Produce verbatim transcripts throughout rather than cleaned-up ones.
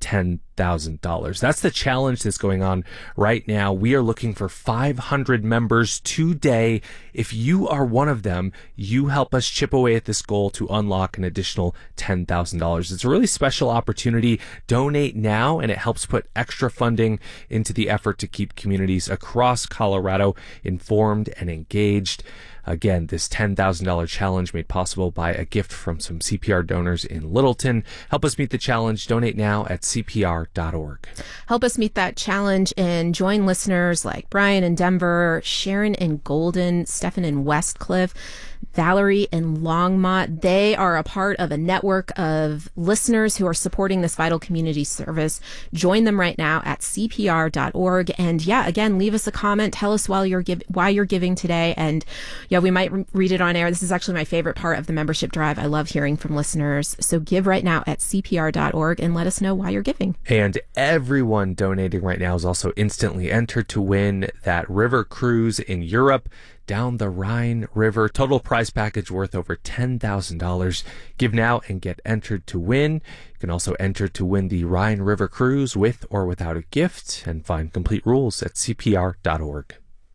ten thousand dollars. That's the challenge that's going on right now. We are looking for five hundred members today. If you are one of them, you help us chip away at this goal to unlock an additional ten thousand dollars. It's a really special opportunity. Donate now, and it helps put extra funding into the effort to keep communities across Colorado informed and engaged. Again, this ten thousand dollars challenge made possible by a gift from some C P R donors in Littleton. Help us meet the challenge. Donate now at C P R dot org. Help us meet that challenge and join listeners like Brian in Denver, Sharon in Golden, Stefan in Westcliff, Valerie in Longmont. They are a part of a network of listeners who are supporting this vital community service. Join them right now at C P R dot org. And yeah, again, leave us a comment. Tell us while you're give, why you're giving today. And yeah, we might re- read it on air. This is actually my favorite part of the membership drive. I love hearing from listeners. So give right now at C P R dot org and let us know why you're giving. And everyone donating right now is also instantly entered to win that river cruise in Europe down the Rhine River. Total prize package worth over ten thousand dollars. Give now and get entered to win. You can also enter to win the Rhine River cruise with or without a gift, and find complete rules at C P R dot org.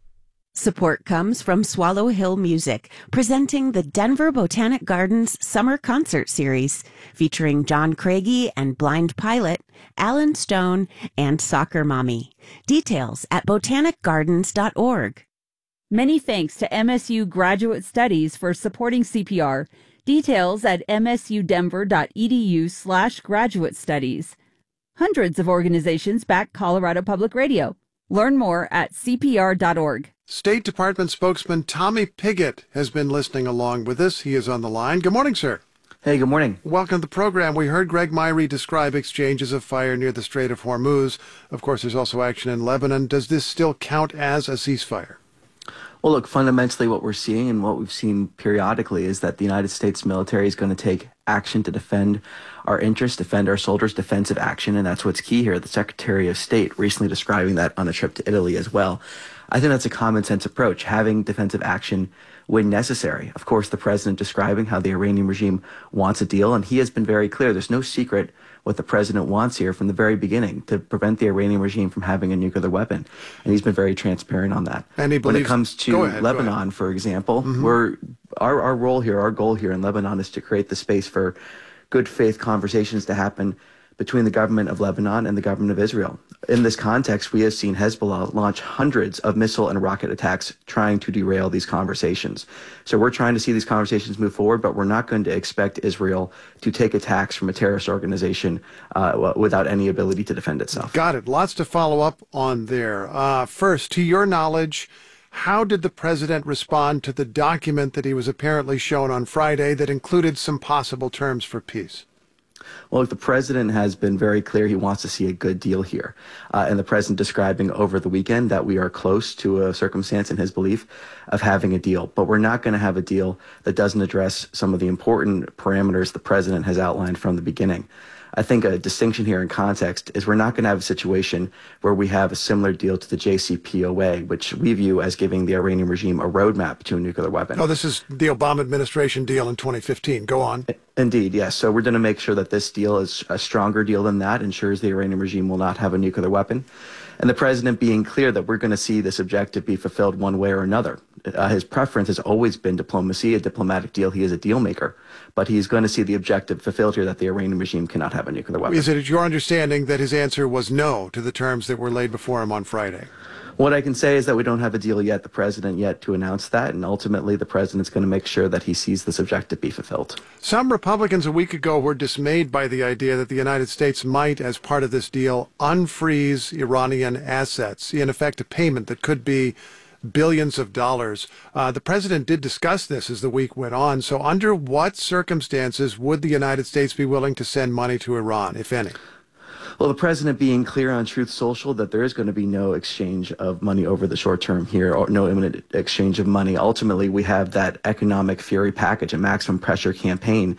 Support comes from Swallow Hill Music, presenting the Denver Botanic Gardens Summer Concert Series, featuring John Craigie and Blind Pilot, Alan Stone, and Soccer Mommy. Details at botanic gardens dot org. Many thanks to M S U Graduate Studies for supporting C P R. Details at msudenver.edu slash graduate studies. Hundreds of organizations back Colorado Public Radio. Learn more at C P R dot org. State Department spokesman Tommy Pigott has been listening along with us. He is on the line. Good morning, sir. Hey, good morning. Welcome to the program. We heard Greg Myrie describe exchanges of fire near the Strait of Hormuz. Of course, there's also action in Lebanon. Does this still count as a ceasefire? Well, look, fundamentally what we're seeing and what we've seen periodically is that the United States military is going to take action to defend our interests, defend our soldiers, defensive action, and that's what's key here. The Secretary of State recently describing that on a trip to Italy as well. I think that's a common sense approach, having defensive action when necessary. Of course, the president describing how the Iranian regime wants a deal, and he has been very clear. There's no secret what the president wants here from the very beginning, to prevent the Iranian regime from having a nuclear weapon. And he's been very transparent on that. And he believes, when it comes to ahead, Lebanon, for example, mm-hmm. we're, our, our role here, our goal here in Lebanon is to create the space for good faith conversations to happen between the government of Lebanon and the government of Israel. In this context, we have seen Hezbollah launch hundreds of missile and rocket attacks trying to derail these conversations. So we're trying to see these conversations move forward, but we're not going to expect Israel to take attacks from a terrorist organization uh, without any ability to defend itself. Got it. Lots to follow up on there. Uh, first, to your knowledge, how did the president respond to the document that he was apparently shown on Friday that included some possible terms for peace? Well, look, the president has been very clear he wants to see a good deal here. Uh, and the president describing over the weekend that we are close to a circumstance in his belief of having a deal. But we're not going to have a deal that doesn't address some of the important parameters the president has outlined from the beginning. I think a distinction here in context is we're not going to have a situation where we have a similar deal to the J C P O A, which we view as giving the Iranian regime a roadmap to a nuclear weapon. Oh, this is the Obama administration deal in twenty fifteen. Go on. Indeed, yes. So we're going to make sure that this deal is a stronger deal than that, ensures the Iranian regime will not have a nuclear weapon. And the president being clear that we're going to see this objective be fulfilled one way or another. Uh, his preference has always been diplomacy, a diplomatic deal. He is a deal maker. But he's going to see the objective fulfilled here that the Iranian regime cannot have a nuclear weapon. Is it your understanding that his answer was no to the terms that were laid before him on Friday? What I can say is that we don't have a deal yet, the president yet to announce that, and ultimately the president's going to make sure that he sees this objective be fulfilled. Some Republicans a week ago were dismayed by the idea that the United States might, as part of this deal, unfreeze Iranian assets, in effect a payment that could be billions of dollars. Uh, the president did discuss this as the week went on. So under what circumstances would the United States be willing to send money to Iran, if any? Well, the president being clear on Truth Social that there is going to be no exchange of money over the short term here, or no imminent exchange of money. Ultimately, we have that economic fury package, a maximum pressure campaign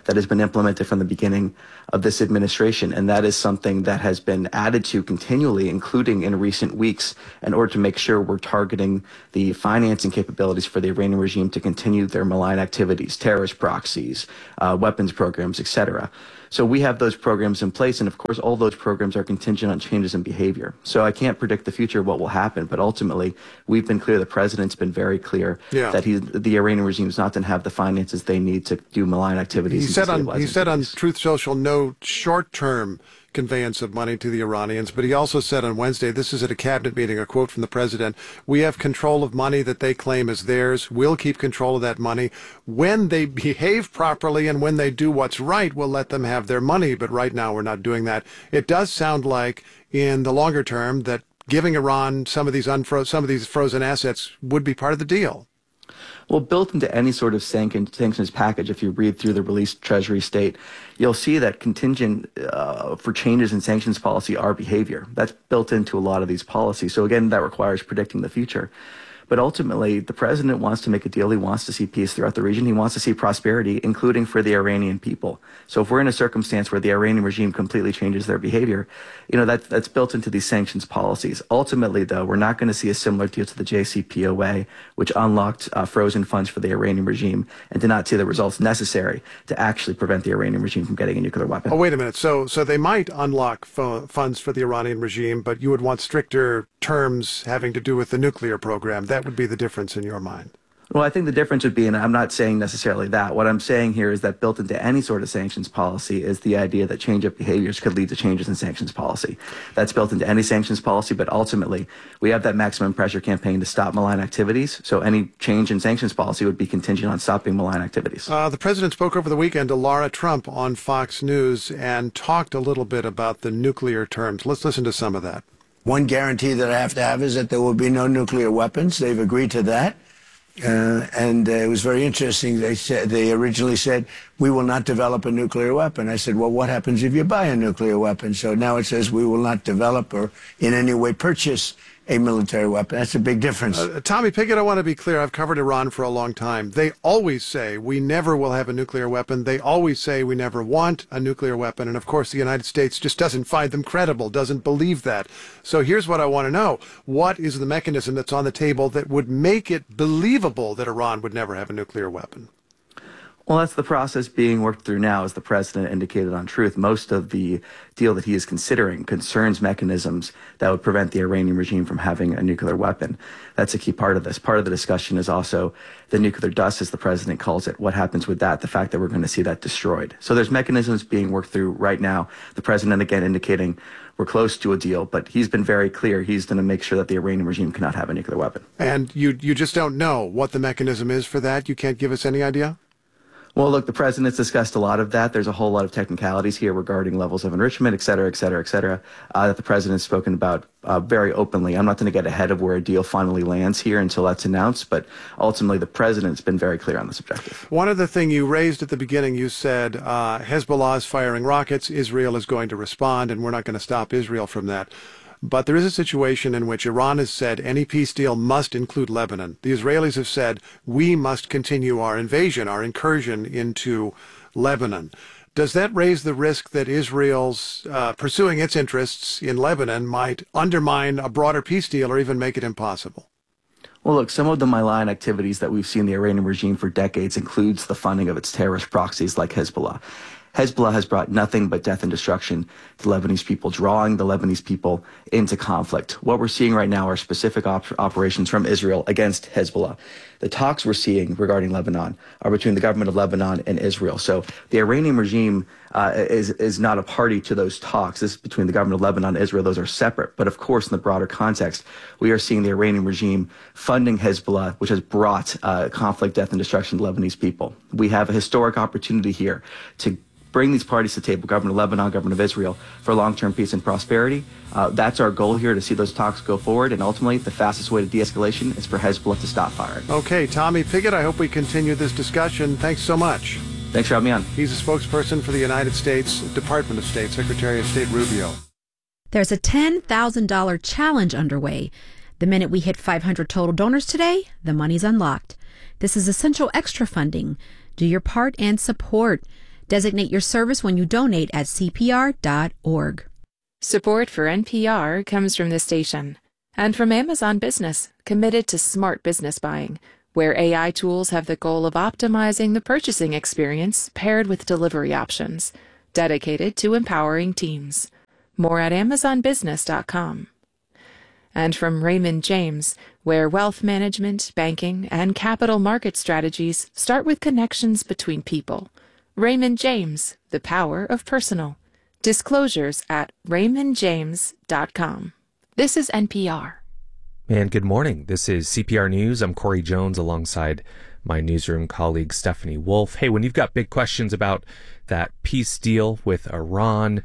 that has been implemented from the beginning of this administration. And that is something that has been added to continually, including in recent weeks, in order to make sure we're targeting the financing capabilities for the Iranian regime to continue their malign activities, terrorist proxies, uh, weapons programs, et cetera. So we have those programs in place, and of course, all those programs are contingent on changes in behavior. So I can't predict the future of what will happen, but ultimately, we've been clear, the president's been very clear yeah. that he, the Iranian regime is not going to have the finances they need to do malign activities. He said on he said on Truth Social, no short-term conveyance of money to the Iranians, but he also said on Wednesday, this is at a cabinet meeting, a quote from the president, we have control of money that they claim is theirs. We'll keep control of that money. When they behave properly and when they do what's right, we'll let them have their money, but right now we're not doing that. It does sound like in the longer term that giving Iran some of these unfro- some of these frozen assets would be part of the deal. Well, built into any sort of sanctions package, if you read through the released Treasury state, you'll see that contingent uh, for changes in sanctions policy are behavior. That's built into a lot of these policies. So again, that requires predicting the future. But ultimately, the president wants to make a deal. He wants to see peace throughout the region. He wants to see prosperity, including for the Iranian people. So if we're in a circumstance where the Iranian regime completely changes their behavior, you know, that, that's built into these sanctions policies. Ultimately, though, we're not going to see a similar deal to the J C P O A, which unlocked uh, frozen funds for the Iranian regime and did not see the results necessary to actually prevent the Iranian regime from getting a nuclear weapon. Oh, wait a minute. So, so they might unlock fo- funds for the Iranian regime, but you would want stricter terms having to do with the nuclear program. That would be the difference in your mind. Well, I think the difference would be, and I'm not saying necessarily that. What I'm saying here is that built into any sort of sanctions policy is the idea that change of behaviors could lead to changes in sanctions policy. That's built into any sanctions policy, but ultimately we have that maximum pressure campaign to stop malign activities. So any change in sanctions policy would be contingent on stopping malign activities. Uh, the president spoke over the weekend to Laura Trump on Fox News and talked a little bit about the nuclear terms. Let's listen to some of that. One guarantee that I have to have is that there will be no nuclear weapons. They've agreed to that. Uh, and uh, it was very interesting. They said they originally said, we will not develop a nuclear weapon. I said, well, what happens if you buy a nuclear weapon? So now it says we will not develop or in any way purchase a military weapon. That's a big difference. Uh, Tommy Pickett, I want to be clear. I've covered Iran for a long time. They always say we never will have a nuclear weapon. They always say we never want a nuclear weapon. And of course, the United States just doesn't find them credible, doesn't believe that. So here's what I want to know. What is the mechanism that's on the table that would make it believable that Iran would never have a nuclear weapon? Well, that's the process being worked through now, as the president indicated on Truth. Most of the deal that he is considering concerns mechanisms that would prevent the Iranian regime from having a nuclear weapon. That's a key part of this. Part of the discussion is also the nuclear dust, as the president calls it. What happens with that? The fact that we're going to see that destroyed. So there's mechanisms being worked through right now. The president, again, indicating we're close to a deal, but he's been very clear. He's going to make sure that the Iranian regime cannot have a nuclear weapon. And you, you just don't know what the mechanism is for that? You can't give us any idea? Well, look, the president's discussed a lot of that. There's a whole lot of technicalities here regarding levels of enrichment, et cetera, et cetera, et cetera, uh, that the president's spoken about uh, very openly. I'm not going to get ahead of where a deal finally lands here until that's announced, but ultimately the president's been very clear on this objective. One other thing you raised at the beginning, you said uh, Hezbollah is firing rockets, Israel is going to respond, and we're not going to stop Israel from that. But there is a situation in which Iran has said any peace deal must include Lebanon. The Israelis have said we must continue our invasion, our incursion into Lebanon. Does that raise the risk that Israel's uh, pursuing its interests in Lebanon might undermine a broader peace deal or even make it impossible? Well, look, some of the malign activities that we've seen the Iranian regime for decades includes the funding of its terrorist proxies like Hezbollah. Hezbollah has brought nothing but death and destruction to Lebanese people, drawing the Lebanese people into conflict. What we're seeing right now are specific op- operations from Israel against Hezbollah. The talks we're seeing regarding Lebanon are between the government of Lebanon and Israel. So the Iranian regime uh, is, is not a party to those talks. This is between the government of Lebanon and Israel. Those are separate. But of course, in the broader context, we are seeing the Iranian regime funding Hezbollah, which has brought uh, conflict, death, and destruction to Lebanese people. We have a historic opportunity here to bring these parties to the table, government of Lebanon, government of Israel, for long-term peace and prosperity. Uh, that's our goal here, to see those talks go forward. And ultimately, the fastest way to de-escalation is for Hezbollah to stop firing. Okay, Tommy Pickett, I hope we continue this discussion. Thanks so much. Thanks for having me on. He's a spokesperson for the United States Department of State, Secretary of State Rubio. There's a ten thousand dollars challenge underway. The minute we hit five hundred total donors today, the money's unlocked. This is essential extra funding. Do your part and support. Designate your service when you donate at C P R dot org. Support for N P R comes from this station and from Amazon Business, committed to smart business buying, where A I tools have the goal of optimizing the purchasing experience paired with delivery options, dedicated to empowering teams. More at amazon business dot com. And from Raymond James, where wealth management, banking, and capital market strategies start with connections between people. Raymond James, the power of personal. Disclosures at raymond james dot com. This is N P R. And good morning. This is C P R News. I'm Corey Jones alongside my newsroom colleague Stephanie Wolf. Hey, when you've got big questions about that peace deal with Iran,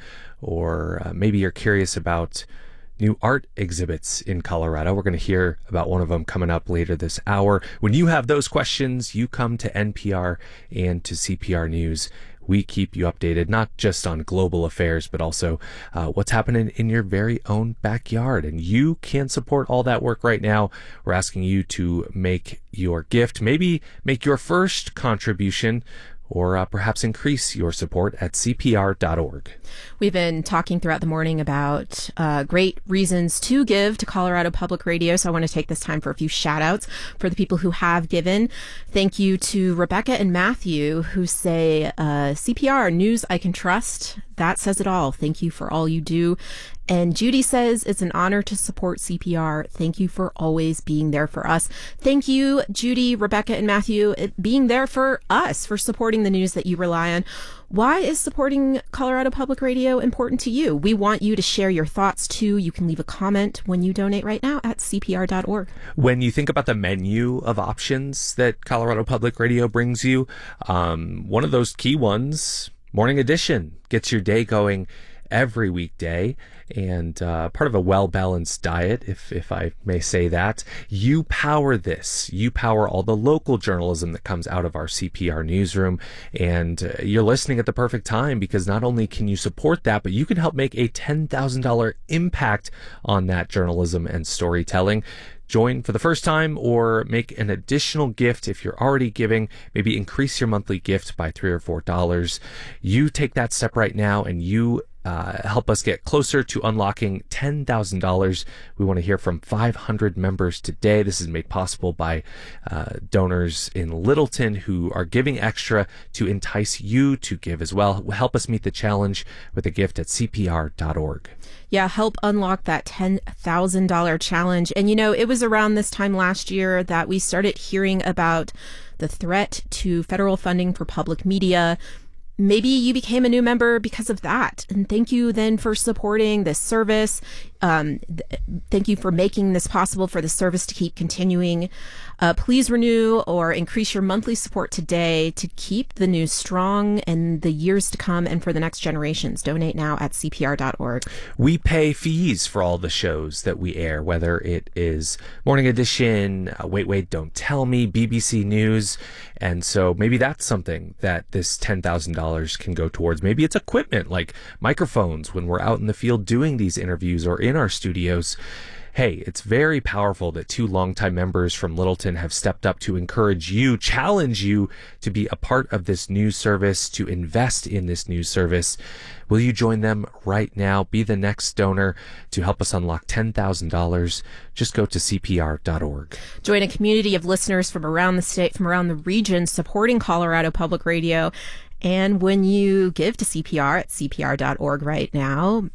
or uh, maybe you're curious about new art exhibits in Colorado, we're going to hear about one of them coming up later this hour. When you have those questions, you come to N P R and to C P R News. We keep you updated, not just on global affairs, but also uh, what's happening in your very own backyard. And you can support all that work right now. We're asking you to make your gift, maybe make your first contribution, or uh, perhaps increase your support at C P R dot org. We've been talking throughout the morning about uh, great reasons to give to Colorado Public Radio, so I want to take this time for a few shout-outs for the people who have given. Thank you to Rebecca and Matthew, who say, uh, C P R, news I can trust. That says it all. Thank you for all you do. And Judy says, it's an honor to support C P R. Thank you for always being there for us. Thank you, Judy, Rebecca, and Matthew, being there for us, for supporting the news that you rely on. Why is supporting Colorado Public Radio important to you? We want you to share your thoughts, too. You can leave a comment when you donate right now at C P R dot org. When you think about the menu of options that Colorado Public Radio brings you, um, one of those key ones, Morning Edition, gets your day going every weekday, and uh, part of a well-balanced diet, if if I may say that. You power this. You power all the local journalism that comes out of our C P R newsroom, and uh, you're listening at the perfect time, because not only can you support that, but you can help make a ten thousand dollars impact on that journalism and storytelling. Join for the first time, or make an additional gift if you're already giving. Maybe increase your monthly gift by three or four dollars. You take that step right now, and you uh, help us get closer to unlocking ten thousand dollars. We want to hear from five hundred members today. This is made possible by uh, donors in Littleton who are giving extra to entice you to give as well. Help us meet the challenge with a gift at C P R dot org. Yeah, help unlock that ten thousand dollars challenge. And, you know, it was around this time last year that we started hearing about the threat to federal funding for public media. Maybe you became a new member because of that. And thank you then for supporting this service. Um, th- thank you for making this possible for the service to keep continuing. Uh, please renew or increase your monthly support today to keep the news strong in the years to come and for the next generations. Donate now at C P R dot org. We pay fees for all the shows that we air, whether it is Morning Edition, uh, Wait, Wait, Don't Tell Me, B B C News. And so maybe that's something that this ten thousand dollars can go towards. Maybe it's equipment like microphones when we're out in the field doing these interviews or in our studios. Hey, it's very powerful that two longtime members from Littleton have stepped up to encourage you, challenge you to be a part of this news service, to invest in this news service. Will you join them right now? Be the next donor to help us unlock ten thousand dollars. Just go to C P R dot org. Join a community of listeners from around the state, from around the region, supporting Colorado Public Radio. And when you give to C P R at C P R dot org right now,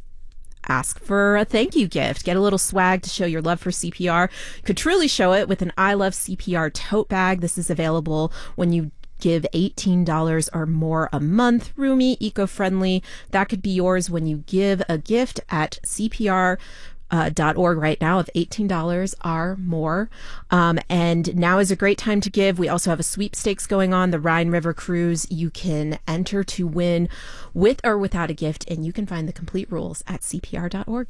ask for a thank you gift. Get a little swag to show your love for C P R. You could truly show it with an I Love C P R tote bag. This is available when you give eighteen dollars or more a month. Roomy, eco-friendly. That could be yours when you give a gift at C P R dot org right now of eighteen dollars or more. Um, and now is a great time to give. We also have a sweepstakes going on, the Rhine River Cruise. You can enter to win with or without a gift, and you can find the complete rules at C P R dot org.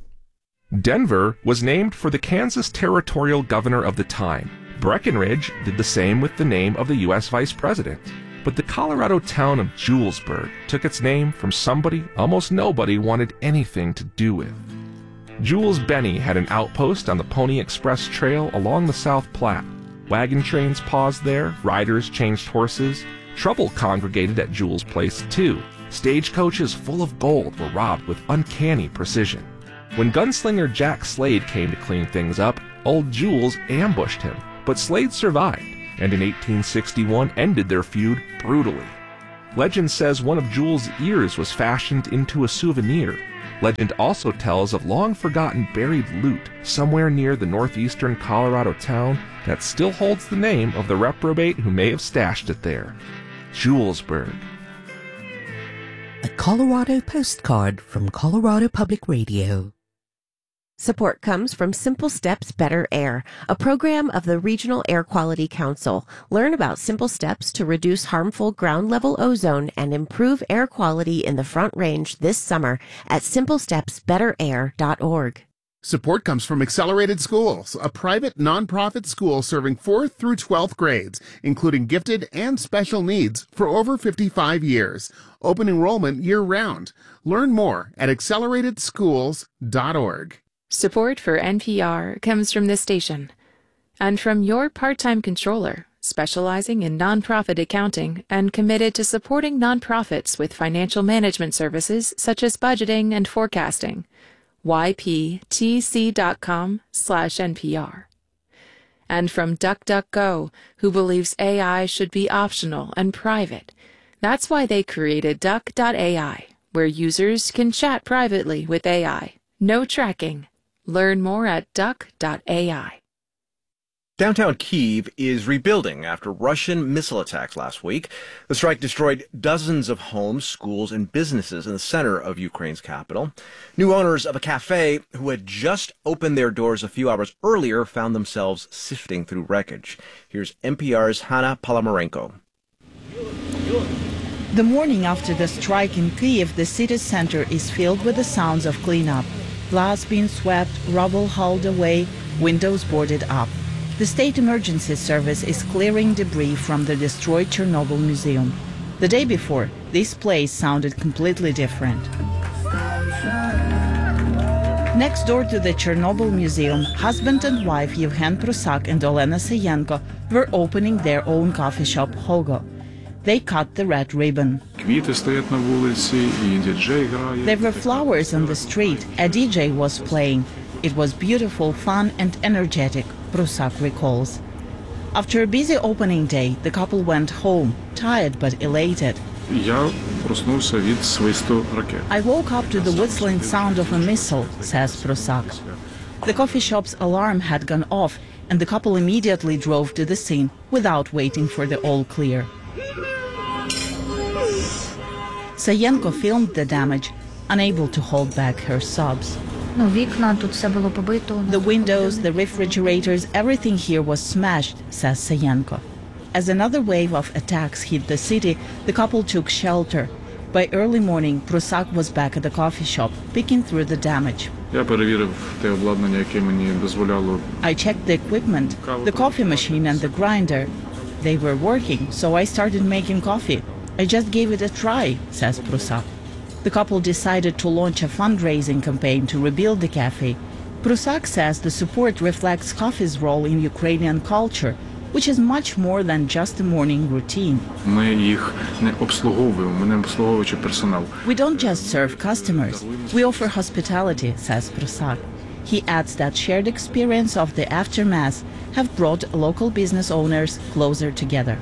Denver was named for the Kansas territorial governor of the time. Breckenridge did the same with the name of the U S vice president. But the Colorado town of Julesburg took its name from somebody almost nobody wanted anything to do with. Jules Benny had an outpost on the Pony Express Trail along the South Platte. Wagon trains paused there, riders changed horses, Trouble congregated at Jules' place, too. Stagecoaches full of gold were robbed with uncanny precision. When gunslinger Jack Slade came to clean things up, old Jules ambushed him, but Slade survived, and in eighteen sixty-one ended their feud brutally. Legend says one of Jules' ears was fashioned into a souvenir. Legend also tells of long-forgotten buried loot somewhere near the northeastern Colorado town that still holds the name of the reprobate who may have stashed it there. Julesburg. A Colorado postcard from Colorado Public Radio. Support comes from Simple Steps Better Air, a program of the Regional Air Quality Council. Learn about simple steps to reduce harmful ground-level ozone and improve air quality in the Front Range this summer at simple steps better air dot org. Support comes from Accelerated Schools, a private nonprofit school serving fourth through twelfth grades, including gifted and special needs, for over fifty-five years. Open enrollment year-round. Learn more at accelerated schools dot org. Support for N P R comes from this station and from your part-time controller, specializing in nonprofit accounting and committed to supporting nonprofits with financial management services such as budgeting and forecasting. y p t c dot com slash N P R. And from DuckDuckGo, who believes A I should be optional and private. That's why they created Duck dot A I, where users can chat privately with A I. No tracking. Learn more at Duck dot A I. Downtown Kyiv is rebuilding after Russian missile attacks last week. The strike destroyed dozens of homes, schools, and businesses in the center of Ukraine's capital. New owners of a cafe who had just opened their doors a few hours earlier found themselves sifting through wreckage. Here's N P R's Hanna Palamarenko. The morning after the strike in Kyiv, the city center is filled with the sounds of cleanup. Glass being swept, rubble hauled away, windows boarded up. The State Emergency Service is clearing debris from the destroyed Chernobyl Museum. The day before, this place sounded completely different. Next door to the Chernobyl Museum, husband and wife Yevhen Prusak and Olena Sayenko were opening their own coffee shop, Hogo. They cut the red ribbon. There were flowers on the street. A D J was playing. It was beautiful, fun, and energetic, Prusak recalls. After a busy opening day, the couple went home, tired but elated. I woke up to the whistling sound of a missile, says Prusak. The coffee shop's alarm had gone off, and the couple immediately drove to the scene without waiting for the all clear. Sayenko filmed the damage, unable to hold back her sobs. The windows, the refrigerators, everything here was smashed, says Sayenko. As another wave of attacks hit the city, the couple took shelter. By early morning, Prusak was back at the coffee shop, picking through the damage. I checked the equipment, the coffee machine and the grinder. They were working, so I started making coffee. I just gave it a try, says Prusak. The couple decided to launch a fundraising campaign to rebuild the cafe. Prusak says the support reflects coffee's role in Ukrainian culture, which is much more than just a morning routine. We don't just serve customers, we offer hospitality, says Prusak. He adds that shared experience of the aftermath have brought local business owners closer together.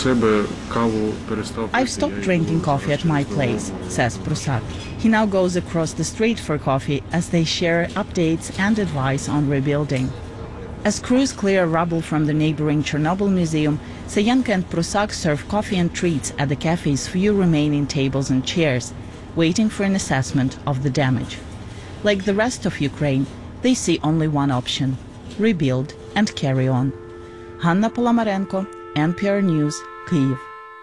I've stopped drinking coffee at my place, says Prusak. He now goes across the street for coffee as they share updates and advice on rebuilding. As crews clear rubble from the neighboring Chernobyl Museum, Sayenko and Prusak serve coffee and treats at the cafe's few remaining tables and chairs, waiting for an assessment of the damage. Like the rest of Ukraine, they see only one option: rebuild and carry on. Hanna Palamarenko, N P R News, Kyiv.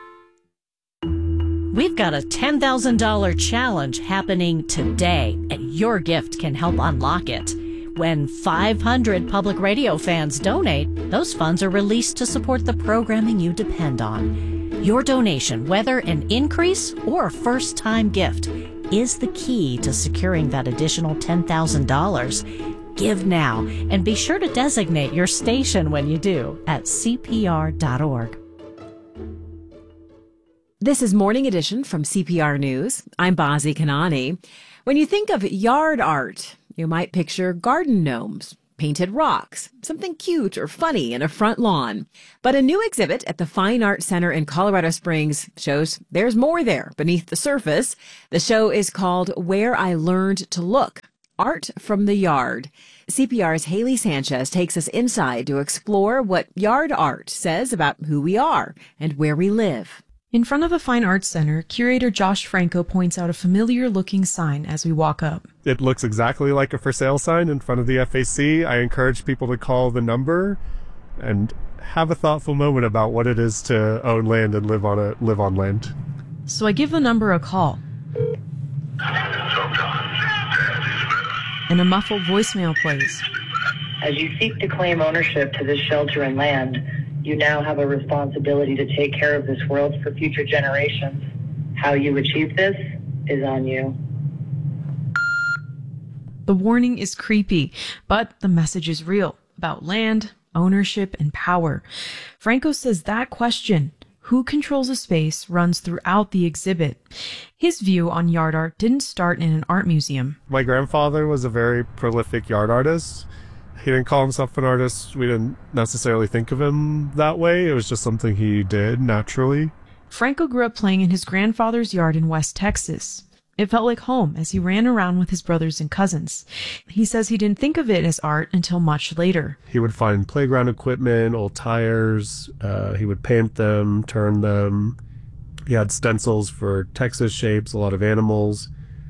We've got a ten thousand dollars challenge happening today, and your gift can help unlock it. When five hundred public radio fans donate, those funds are released to support the programming you depend on. Your donation, whether an increase or a first-time gift, is the key to securing that additional ten thousand dollars. Give now, and be sure to designate your station when you do at C P R dot org. This is Morning Edition from C P R News. I'm Bazi Kanani. When you think of yard art, you might picture garden gnomes, painted rocks, something cute or funny in a front lawn. But a new exhibit at the Fine Arts Center in Colorado Springs shows there's more there beneath the surface. The show is called Where I Learned to Look, Art from the Yard. C P R's Haley Sanchez takes us inside to explore what yard art says about who we are and where we live. In front of the Fine Arts Center, curator Josh Franco points out a familiar-looking sign as we walk up. It looks exactly like a for sale sign in front of the F A C. I encourage people to call the number and have a thoughtful moment about what it is to own land and live on a live on land. So I give the number a call. And a muffled voicemail plays. As you seek to claim ownership to this shelter and land, you now have a responsibility to take care of this world for future generations. How you achieve this is on you. The warning is creepy, but the message is real about land, ownership, and power. Franco says that question, who controls a space, runs throughout the exhibit. His view on yard art didn't start in an art museum. My grandfather was a very prolific yard artist. He didn't call himself an artist. We didn't necessarily think of him that way. It was just something he did naturally. Franco grew up playing in his grandfather's yard in West Texas. It felt like home as he ran around with his brothers and cousins. He says he didn't think of it as art until much later. He would find playground equipment, old tires. Uh, he would paint them, turn them. He had stencils for Texas shapes, a lot of animals.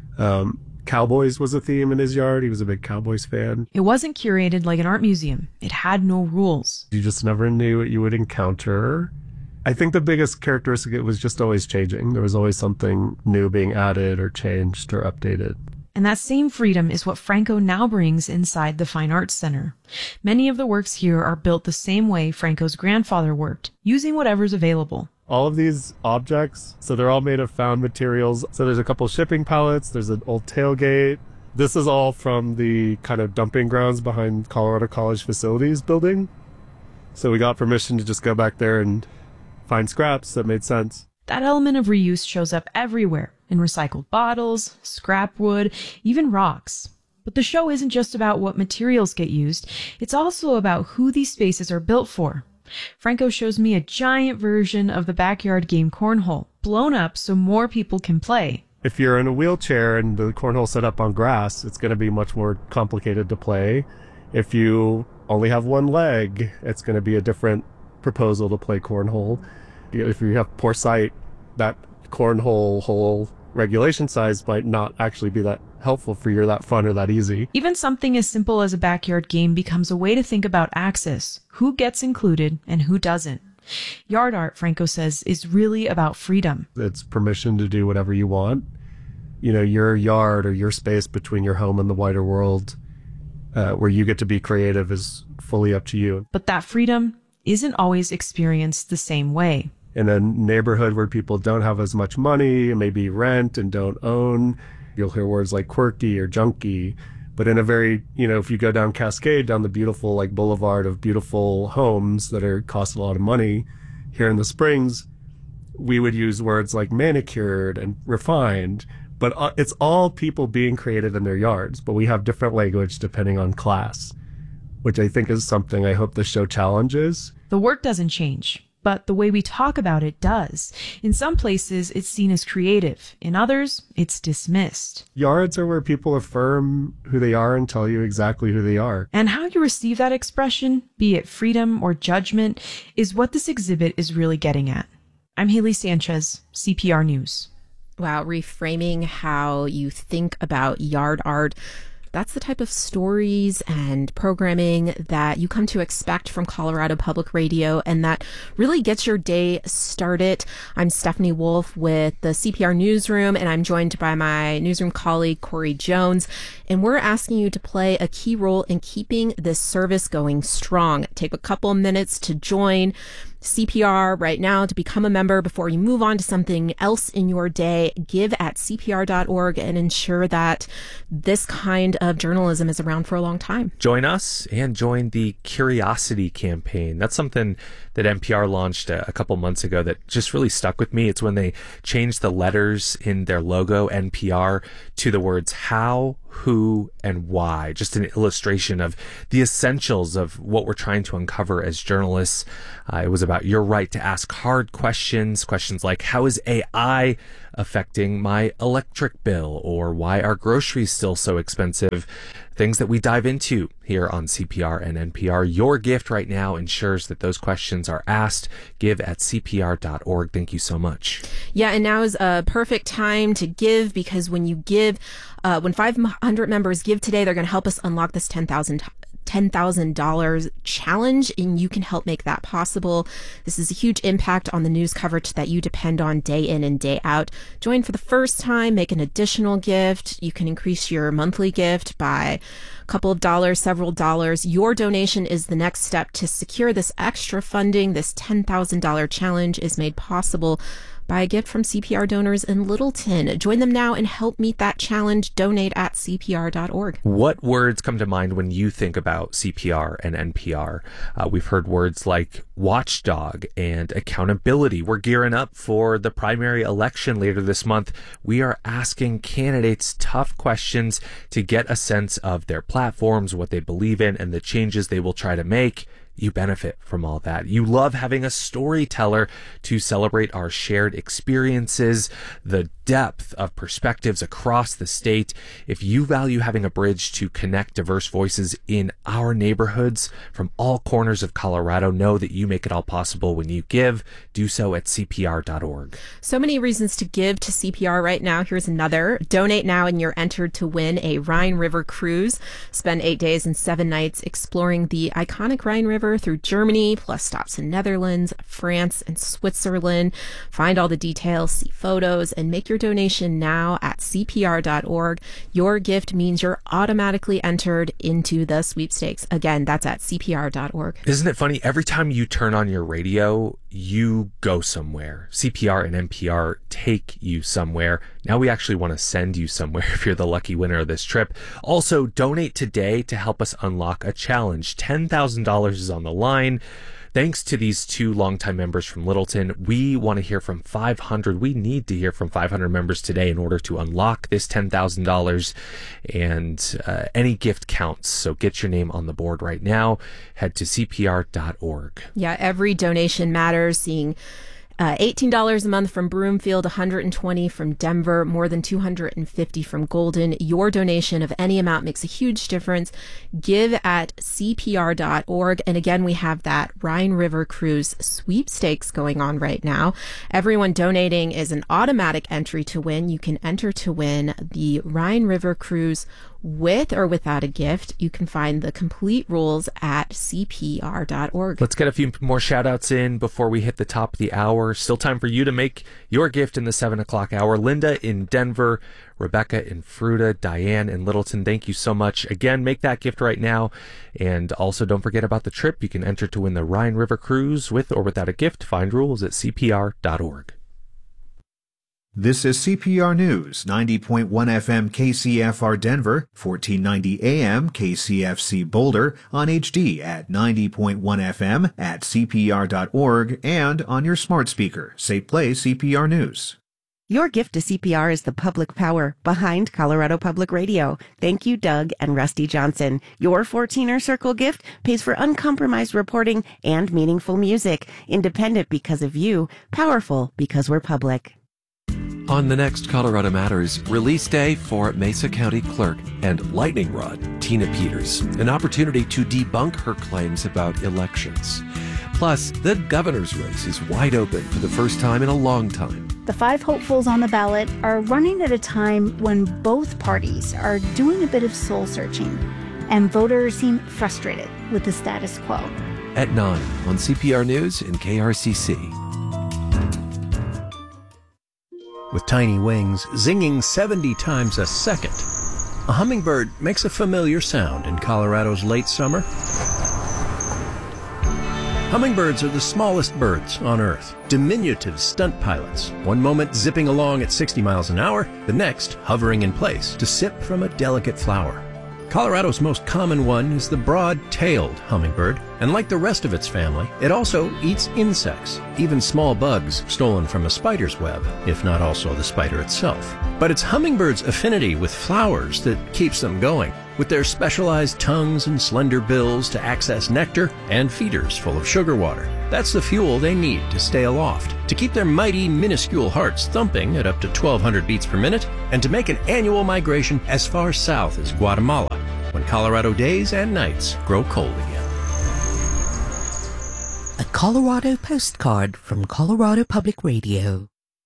Um, Cowboys was a theme in his yard. He was a big Cowboys fan. It wasn't curated like an art museum. It had no rules. You just never knew what you would encounter. I think the biggest characteristic, it was just always changing. There was always something new being added or changed or updated. And that same freedom is what Franco now brings inside the Fine Arts Center. Many of the works here are built the same way Franco's grandfather worked, using whatever's available. All of these objects, so they're all made of found materials. So there's a couple shipping pallets, there's an old tailgate. This is all from the kind of dumping grounds behind Colorado College Facilities building. So we got permission to just go back there and find scraps that made sense. That element of reuse shows up everywhere, in recycled bottles, scrap wood, even rocks. But the show isn't just about what materials get used, it's also about who these spaces are built for. Franco shows me a giant version of the backyard game cornhole, blown up so more people can play. If you're in a wheelchair and the cornhole set up on grass, it's going to be much more complicated to play. If you only have one leg, it's going to be a different proposal to play cornhole. If you have poor sight, that cornhole hole regulation size might not actually be that helpful for you, or that fun, or that easy. Even something as simple as a backyard game becomes a way to think about access, who gets included and who doesn't. Yard art, Franco says, is really about freedom. It's permission to do whatever you want. You know, your yard or your space between your home and the wider world, uh, where you get to be creative, is fully up to you. But that freedom isn't always experienced the same way. In a neighborhood where people don't have as much money and maybe rent and don't own, you'll hear words like quirky or junky. But in a very, you know, if you go down Cascade, down the beautiful like boulevard of beautiful homes that are cost a lot of money here in the Springs, we would use words like manicured and refined. But uh, it's all people being creative in their yards, but we have different language depending on class, which I think is something I hope the show challenges. The work doesn't change, but the way we talk about it does. In some places, it's seen as creative. In others, it's dismissed. Yards are where people affirm who they are and tell you exactly who they are. And how you receive that expression, be it freedom or judgment, is what this exhibit is really getting at. I'm Haley Sanchez, C P R News. Wow, reframing how you think about yard art. That's the type of stories and programming that you come to expect from Colorado Public Radio, and that really gets your day started. I'm Stephanie Wolf with the C P R Newsroom, and I'm joined by my newsroom colleague, Corey Jones, and we're asking you to play a key role in keeping this service going strong. Take a couple minutes to join. C P R right now to become a member before you move on to something else in your day. Give at C P R dot org and ensure that this kind of journalism is around for a long time. Join us and join the Curiosity campaign. That's something that N P R launched a, a couple months ago that just really stuck with me. It's when they changed the letters in their logo, N P R, to the words how, who, and why. Just an illustration of the essentials of what we're trying to uncover as journalists. Uh, it was about your right to ask hard questions, questions like, how is A I affecting my electric bill? Or why are groceries still so expensive? Things that we dive into here on C P R and N P R. Your gift right now ensures that those questions are asked. Give at C P R dot org. Thank you so much. Yeah, and now is a perfect time to give, because when you give, uh, when five hundred members give today, they're going to help us unlock this ten thousand ten thousand dollars challenge, and you can help make that possible. This is a huge impact on the news coverage that you depend on day in and day out. Join for the first time, make an additional gift. You can increase your monthly gift by a couple of dollars, several dollars. Your donation is the next step to secure this extra funding. This ten thousand dollars challenge is made possible by a gift from C P R donors in Littleton. Join them now and help meet that challenge. Donate at C P R dot org. What words come to mind when you think about C P R and N P R? Uh, we've heard words like watchdog and accountability. We're gearing up for the primary election later this month. We are asking candidates tough questions to get a sense of their platforms, what they believe in, and the changes they will try to make. You benefit from all that. You love having a storyteller to celebrate our shared experiences, the depth of perspectives across the state. If you value having a bridge to connect diverse voices in our neighborhoods from all corners of Colorado, know that you make it all possible when you give. Do so at C P R dot org. So many reasons to give to C P R right now. Here's another. Donate now and you're entered to win a Rhine River cruise. Spend eight days and seven nights exploring the iconic Rhine River through Germany, plus stops in Netherlands, France, and Switzerland. Find all the details, see photos, and make your donation now at C P R dot org. Your gift means you're automatically entered into the sweepstakes. Again, that's at C P R dot org. Isn't it funny? Every time you turn on your radio, you go somewhere. C P R and N P R take you somewhere. Now we actually want to send you somewhere if you're the lucky winner of this trip. Also, donate today to help us unlock a challenge. ten thousand dollars is on the line. Thanks to these two longtime members from Littleton, we want to hear from five hundred. We need to hear from five hundred members today in order to unlock this ten thousand dollars. And uh, any gift counts. So get your name on the board right now. Head to C P R dot org. Yeah, every donation matters. Seeing Uh, eighteen dollars a month from Broomfield, one hundred twenty dollars from Denver, more than two hundred fifty dollars from Golden. Your donation of any amount makes a huge difference. Give at C P R dot org. And again, we have that Rhine River Cruise sweepstakes going on right now. Everyone donating is an automatic entry to win. You can enter to win the Rhine River Cruise with or without a gift. You can find the complete rules at C P R dot org. Let's get a few more shout outs in before we hit the top of the hour. Still time for you to make your gift in the seven o'clock hour. Linda in Denver, Rebecca in Fruita, Diane in Littleton, thank you so much. Again, make that gift right now. And also don't forget about the trip. You can enter to win the Rhine River Cruise with or without a gift. Find rules at C P R dot org. This is C P R News, ninety point one F M K C F R Denver, fourteen ninety A M K C F C Boulder, on H D at ninety point one F M, at C P R dot org, and on your smart speaker. Say play C P R News. Your gift to C P R is the public power behind Colorado Public Radio. Thank you, Doug and Rusty Johnson. Your fourteener Circle gift pays for uncompromised reporting and meaningful music. Independent because of you, powerful because we're public. On the next Colorado Matters, release day for Mesa County Clerk and lightning rod Tina Peters, an opportunity to debunk her claims about elections. Plus, the governor's race is wide open for the first time in a long time. The five hopefuls on the ballot are running at a time when both parties are doing a bit of soul searching, and voters seem frustrated with the status quo. At nine on C P R News and K R C C. With tiny wings zinging seventy times a second, a hummingbird makes a familiar sound in Colorado's late summer Hummingbirds are the smallest birds on Earth, diminutive stunt pilots, one moment zipping along at sixty miles an hour, the next hovering in place to sip from a delicate flower. Colorado's most common one is the broad-tailed hummingbird, and like the rest of its family, it also eats insects, even small bugs stolen from a spider's web, if not also the spider itself. But it's hummingbirds' affinity with flowers that keeps them going, with their specialized tongues and slender bills to access nectar and feeders full of sugar water. That's the fuel they need to stay aloft, to keep their mighty, minuscule hearts thumping at up to twelve hundred beats per minute, and to make an annual migration as far south as Guatemala, when Colorado days and nights grow cold again. A Colorado postcard from Colorado Public Radio.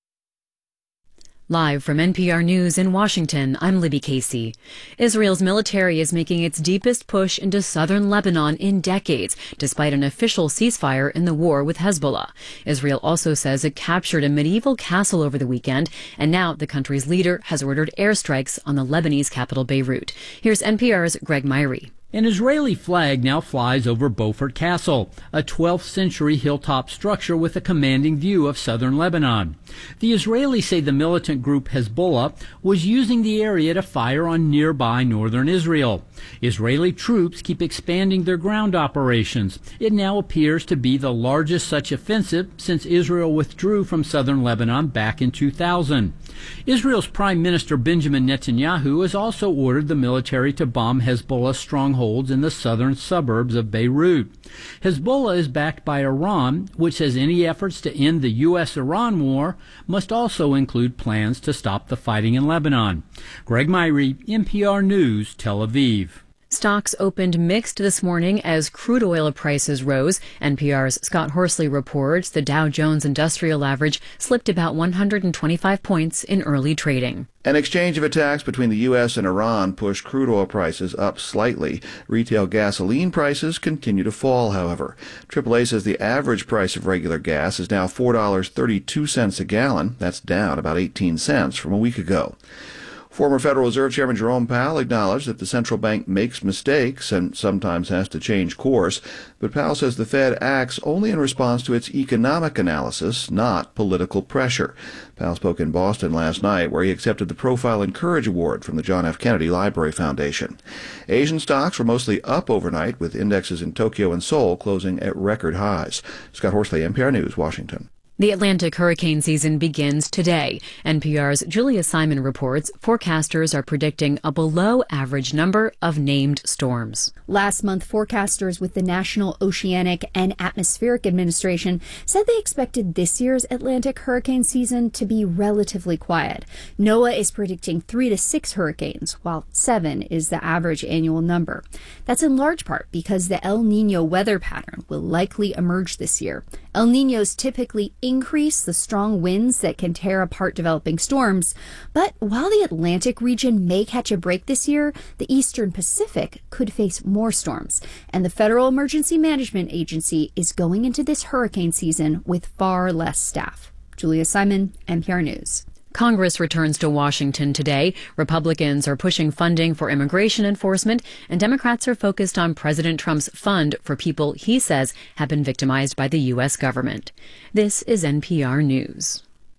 Live from N P R News in Washington, I'm Libby Casey. Israel's military is making its deepest push into southern Lebanon in decades, despite an official ceasefire in the war with Hezbollah. Israel also says it captured a medieval castle over the weekend, and now the country's leader has ordered airstrikes on the Lebanese capital Beirut. Here's N P R's Greg Myrie. An Israeli flag now flies over Beaufort Castle, a twelfth century hilltop structure with a commanding view of southern Lebanon. The Israelis say the militant group Hezbollah was using the area to fire on nearby northern Israel. Israeli troops keep expanding their ground operations. It now appears to be the largest such offensive since Israel withdrew from southern Lebanon back in two thousand. Israel's Prime Minister Benjamin Netanyahu has also ordered the military to bomb Hezbollah strongholds in the southern suburbs of Beirut. Hezbollah is backed by Iran, which says any efforts to end the U S Iran war must also include plans to stop the fighting in Lebanon. Greg Myrie, N P R News, Tel Aviv. Stocks opened mixed this morning as crude oil prices rose. N P R's Scott Horsley reports the Dow Jones Industrial Average slipped about one hundred twenty-five points in early trading. An exchange of attacks between the U S and Iran pushed crude oil prices up slightly. Retail gasoline prices continue to fall, however. triple A says the average price of regular gas is now four dollars and thirty-two cents a gallon. That's down about eighteen cents from a week ago. Former Federal Reserve Chairman Jerome Powell acknowledged that the central bank makes mistakes and sometimes has to change course, but Powell says the Fed acts only in response to its economic analysis, not political pressure. Powell spoke in Boston last night, where he accepted the Profile and Courage Award from the John F. Kennedy Library Foundation. Asian stocks were mostly up overnight, with indexes in Tokyo and Seoul closing at record highs. Scott Horsley, N P R News, Washington. The Atlantic hurricane season begins today. N P R's Julia Simon reports forecasters are predicting a below-average number of named storms. Last month, forecasters with the National Oceanic and Atmospheric Administration said they expected this year's Atlantic hurricane season to be relatively quiet. NOAA is predicting three to six hurricanes, while seven is the average annual number. That's in large part because the El Niño weather pattern will likely emerge this year. El Niños typically increase the strong winds that can tear apart developing storms. But while the Atlantic region may catch a break this year, the Eastern Pacific could face more storms. And the Federal Emergency Management Agency is going into this hurricane season with far less staff. Julia Simon, N P R News. Congress returns to Washington today. Republicans are pushing funding for immigration enforcement, and Democrats are focused on President Trump's fund for people he says have been victimized by the U S government. This is N P R News.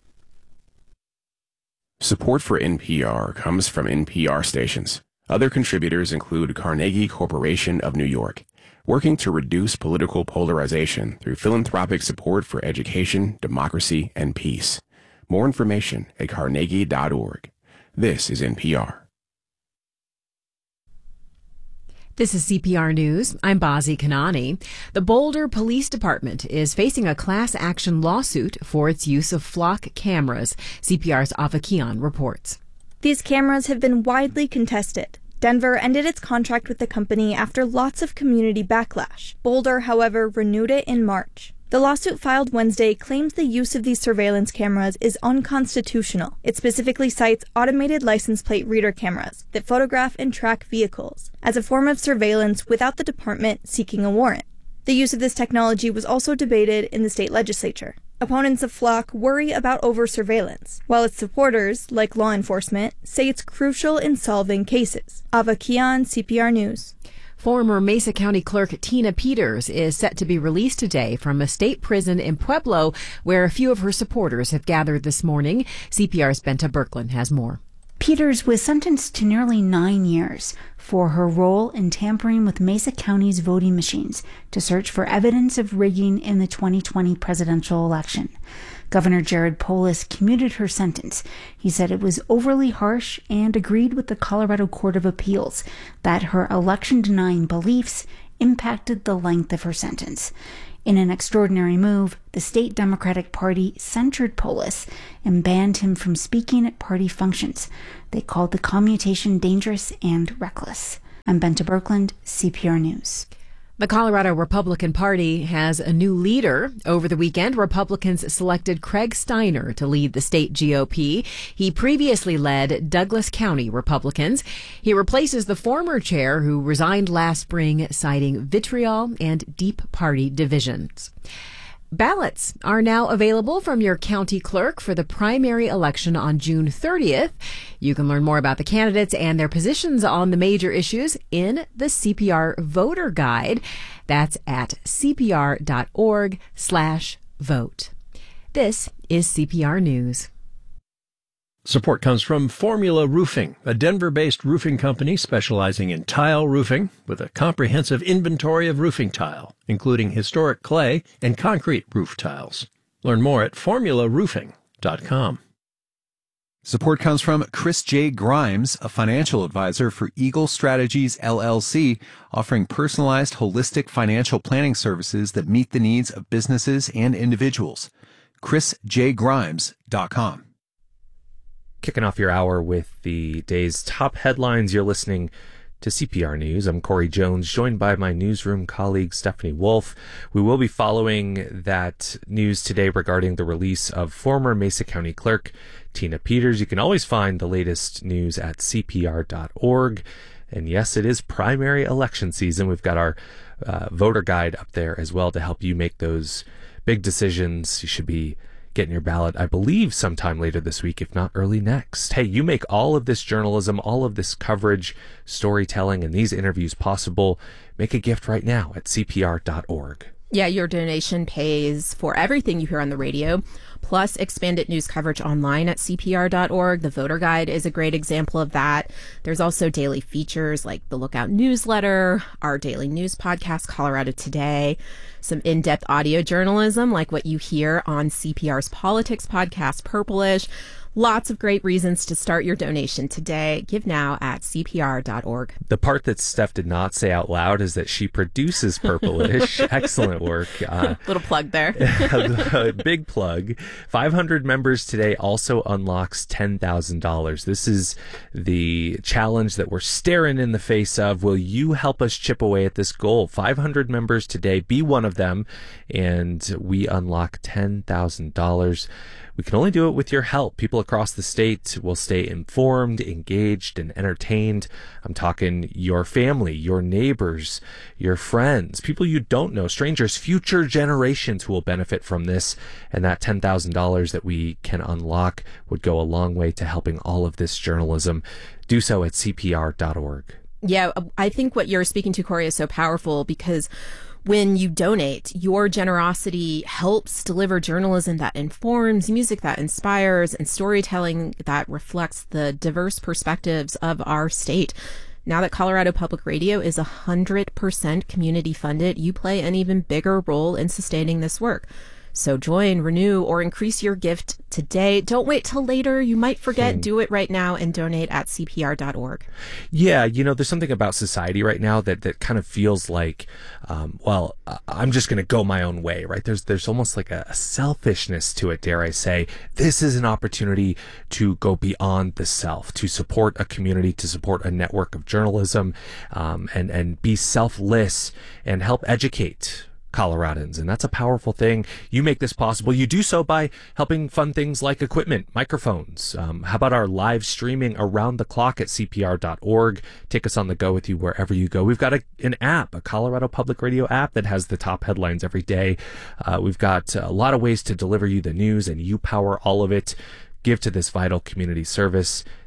Support for N P R comes from N P R stations. Other contributors include Carnegie Corporation of New York, working to reduce political polarization through philanthropic support for education, democracy, and peace. More information at carnegie dot org. This is N P R. This is C P R News. I'm Bazi Kanani. The Boulder Police Department is facing a class action lawsuit for its use of flock cameras. C P R's Ava Kian reports. These cameras have been widely contested. Denver ended its contract with the company after lots of community backlash. Boulder, however, renewed it in March. The lawsuit filed Wednesday claims the use of these surveillance cameras is unconstitutional. It specifically cites automated license plate reader cameras that photograph and track vehicles as a form of surveillance without the department seeking a warrant. The use of this technology was also debated in the state legislature. Opponents of Flock worry about over-surveillance, while its supporters, like law enforcement, say it's crucial in solving cases. Ava Kian, C P R News. Former Mesa County Clerk Tina Peters is set to be released today from a state prison in Pueblo, where a few of her supporters have gathered this morning. C P R's Benta Berkland has more. Peters was sentenced to nearly nine years for her role in tampering with Mesa County's voting machines to search for evidence of rigging in the twenty twenty presidential election. Governor Jared Polis commuted her sentence. He said it was overly harsh and agreed with the Colorado Court of Appeals that her election-denying beliefs impacted the length of her sentence. In an extraordinary move, the state Democratic Party censured Polis and banned him from speaking at party functions. They called the commutation dangerous and reckless. I'm Benta Berkland, C P R News. The Colorado Republican Party has a new leader. Over the weekend, Republicans selected Craig Steiner to lead the state G O P. He previously led Douglas County Republicans. He replaces the former chair who resigned last spring, citing vitriol and deep party divisions. Ballots are now available from your county clerk for the primary election on June thirtieth. You can learn more about the candidates and their positions on the major issues in the C P R Voter Guide. That's at cpr.org slash vote. This is C P R News. Support comes from Formula Roofing, a Denver-based roofing company specializing in tile roofing with a comprehensive inventory of roofing tile, including historic clay and concrete roof tiles. Learn more at formula roofing dot com. Support comes from Chris J. Grimes, a financial advisor for Eagle Strategies, L L C, offering personalized, holistic financial planning services that meet the needs of businesses and individuals. chris j grimes dot com. Kicking off your hour with the day's top headlines. You're listening to C P R News. I'm Corey Jones, joined by my newsroom colleague Stephanie Wolf. We will be following that news today regarding the release of former Mesa County Clerk Tina Peters. You can always find the latest news at c p r dot org. And yes, it is primary election season. We've got our uh, voter guide up there as well to help you make those big decisions. You should be getting your ballot, I believe, sometime later this week, if not early next. Hey, you make all of this journalism, all of this coverage, storytelling, and these interviews possible. Make a gift right now at c p r dot org. Yeah, your donation pays for everything you hear on the radio, plus expanded news coverage online at c p r dot org. The voter guide is a great example of that. There's also daily features like the Lookout newsletter, our daily news podcast, Colorado Today, some in-depth audio journalism like what you hear on C P R's politics podcast, Purplish. Lots of great reasons to start your donation today. Give now at c p r dot org. The part that Steph did not say out loud is that she produces Purplish. Excellent work. Uh, Little plug there. Big plug. five hundred members today also unlocks ten thousand dollars. This is the challenge that we're staring in the face of. Will you help us chip away at this goal? five hundred members today. Be one of them, and we unlock ten thousand dollars. We can only do it with your help. People across the state will stay informed, engaged, and entertained. I'm talking your family, your neighbors, your friends, people you don't know, strangers, future generations who will benefit from this. And that ten thousand dollars that we can unlock would go a long way to helping all of this journalism. Do so at c p r dot org. Yeah, I think what you're speaking to, Corey, is so powerful because when you donate, your generosity helps deliver journalism that informs, music that inspires, and storytelling that reflects the diverse perspectives of our state. Now that Colorado Public Radio is one hundred percent community funded, you play an even bigger role in sustaining this work. So join, renew, or increase your gift today. Don't wait till later. You might forget. Hmm. Do it right now and donate at c p r dot org. Yeah, you know, there's something about society right now that, that kind of feels like, um, well, I'm just going to go my own way, right? There's there's almost like a, a selfishness to it, dare I say. This is an opportunity to go beyond the self, to support a community, to support a network of journalism, um, and, and be selfless and help educate Coloradans. And that's a powerful thing. You make this possible. You do so by helping fund things like equipment, microphones. Um, how about our live streaming around the clock at c p r dot org? Take us on the go with you wherever you go. We've got a, an app, a Colorado Public Radio app that has the top headlines every day. Uh, we've got a lot of ways to deliver you the news, and you power all of it. Give to this vital community service.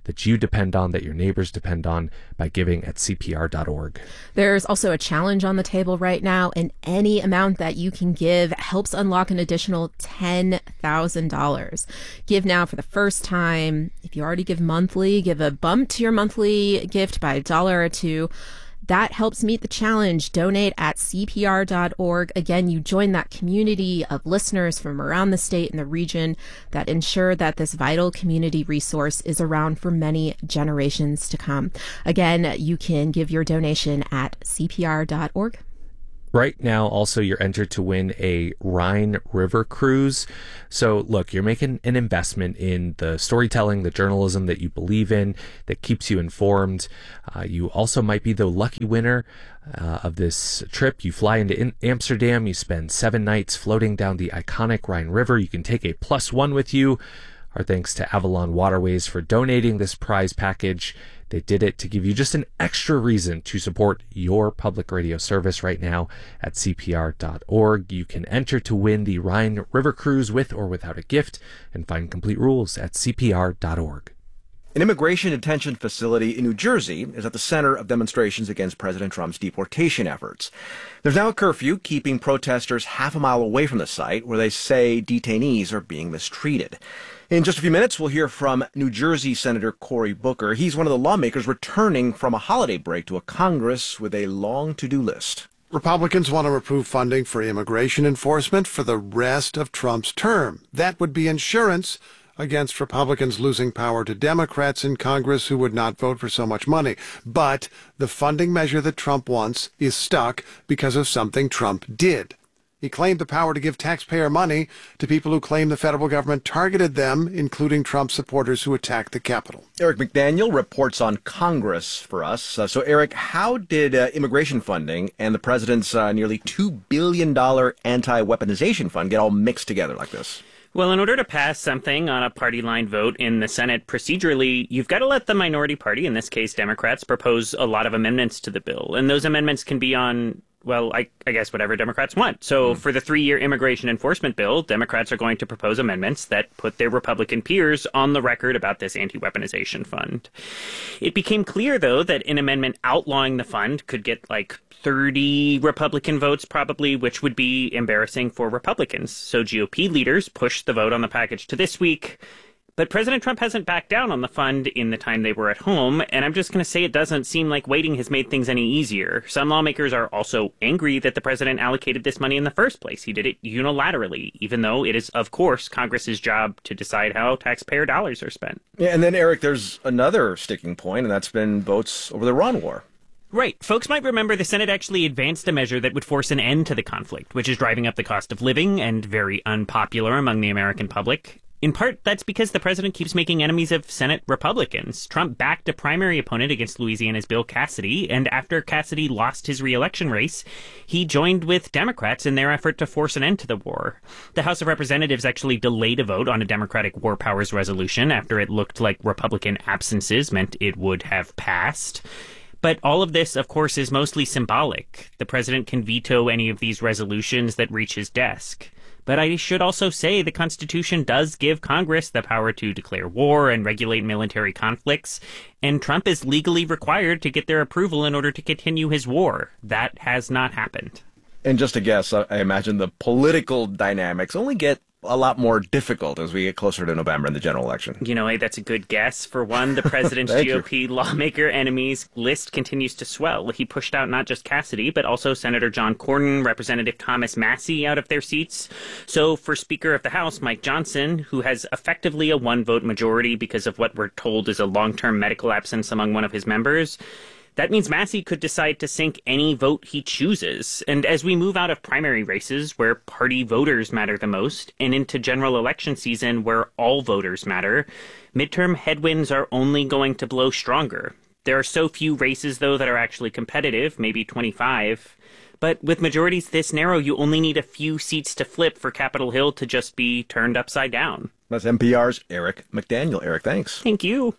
that you depend on, that your neighbors depend on, by giving at C P R dot org. There's also a challenge on the table right now, and any amount that you can give helps unlock an additional ten thousand dollars. Give now for the first time. If you already give monthly, give a bump to your monthly gift by a dollar or two. That helps meet the challenge. Donate at C P R dot org. Again, you join that community of listeners from around the state and the region that ensure that this vital community resource is around for many generations to come. Again, you can give your donation at C P R dot org. Right now, also, you're entered to win a Rhine River cruise. So, look, you're making an investment in the storytelling, the journalism that you believe in, that keeps you informed. Uh, you also might be the lucky winner uh, of this trip. You fly into in- Amsterdam. You spend seven nights floating down the iconic Rhine River. You can take a plus one with you. Our thanks to Avalon Waterways for donating this prize package. They did it to give you just an extra reason to support your public radio service right now at C P R dot org. You can enter to win the Rhine River Cruise with or without a gift and find complete rules at C P R dot org. An immigration detention facility in New Jersey is at the center of demonstrations against President Trump's deportation efforts. There's now a curfew keeping protesters half a mile away from the site where they say detainees are being mistreated. In just a few minutes, we'll hear from New Jersey Senator Cory Booker. He's one of the lawmakers returning from a holiday break to a Congress with a long to-do list. Republicans want to approve funding for immigration enforcement for the rest of Trump's term. That would be insurance against Republicans losing power to Democrats in Congress who would not vote for so much money. But the funding measure that Trump wants is stuck because of something Trump did. He claimed the power to give taxpayer money to people who claim the federal government targeted them, including Trump supporters who attacked the Capitol. Eric McDaniel reports on Congress for us. Uh, so, Eric, how did uh, immigration funding and the president's uh, nearly two billion dollars anti-weaponization fund get all mixed together like this? Well, in order to pass something on a party line vote in the Senate procedurally, you've got to let the minority party, in this case Democrats, propose a lot of amendments to the bill. And those amendments can be on, well, I, I guess whatever Democrats want. So mm. for the three-year immigration enforcement bill, Democrats are going to propose amendments that put their Republican peers on the record about this anti-weaponization fund. It became clear, though, that an amendment outlawing the fund could get like thirty Republican votes probably, which would be embarrassing for Republicans. So G O P leaders pushed the vote on the package to this week. But President Trump hasn't backed down on the fund in the time they were at home, and I'm just going to say it doesn't seem like waiting has made things any easier. Some lawmakers are also angry that the president allocated this money in the first place. He did it unilaterally, even though it is, of course, Congress's job to decide how taxpayer dollars are spent. Yeah, and then, Eric, there's another sticking point, and that's been votes over the Iran war. Right. Folks might remember the Senate actually advanced a measure that would force an end to the conflict, which is driving up the cost of living and very unpopular among the American public. In part, that's because the president keeps making enemies of Senate Republicans. Trump backed a primary opponent against Louisiana's Bill Cassidy, and after Cassidy lost his re-election race, he joined with Democrats in their effort to force an end to the war. The House of Representatives actually delayed a vote on a Democratic war powers resolution after it looked like Republican absences meant it would have passed. But all of this, of course, is mostly symbolic. The president can veto any of these resolutions that reach his desk. But I should also say the Constitution does give Congress the power to declare war and regulate military conflicts, and Trump is legally required to get their approval in order to continue his war. That has not happened. And just to guess, I imagine the political dynamics only get a lot more difficult as we get closer to November in the general election. You know, hey, that's a good guess. For one, the president's G O P you. lawmaker enemies list continues to swell. He pushed out not just Cassidy, but also Senator John Cornyn, Representative Thomas Massie out of their seats. So for Speaker of the House, Mike Johnson, who has effectively a one-vote majority because of what we're told is a long-term medical absence among one of his members, that means Massie could decide to sink any vote he chooses. And as we move out of primary races, where party voters matter the most, and into general election season, where all voters matter, midterm headwinds are only going to blow stronger. There are so few races, though, that are actually competitive, maybe twenty-five. But with majorities this narrow, you only need a few seats to flip for Capitol Hill to just be turned upside down. That's N P R's Eric McDaniel. Eric, thanks. Thank you.